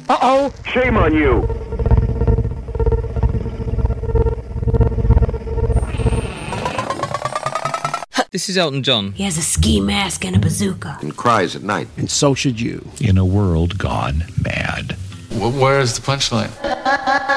Uh-oh! Shame on you! This is Elton John. He has a ski mask and a bazooka. And cries at night. And so should you. In a world gone mad. Where's the punchline?